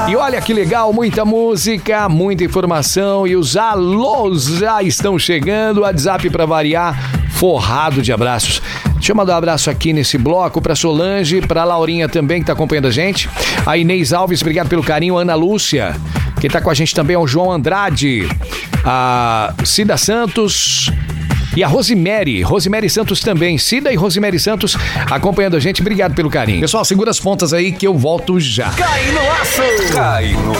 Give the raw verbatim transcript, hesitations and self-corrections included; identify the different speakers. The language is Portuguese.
Speaker 1: E olha que legal, muita música, muita informação e os alôs já estão chegando. WhatsApp para variar, forrado de abraços. Deixa eu mandar um abraço aqui nesse bloco pra Solange, pra Laurinha também, que tá acompanhando a gente. A Inês Alves, obrigado pelo carinho. Ana Lúcia, quem tá com a gente também é o João Andrade. A Cida Santos e a Rosemary. Rosemary Santos também. Cida e Rosemary Santos acompanhando a gente. Obrigado pelo carinho. Pessoal, segura as pontas aí que eu volto já.
Speaker 2: Cai no aço! Cai no